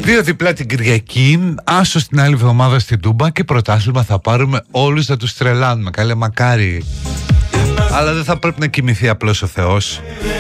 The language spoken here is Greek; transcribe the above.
2 διπλά την Κυριακή, άσο την άλλη εβδομάδα στην Τούμπα και πρωτάθλημα θα πάρουμε, όλους θα τους τρελάνουμε. Καλέ μακάρι. Αλλά δεν θα πρέπει να κοιμηθεί απλώς ο Θεός.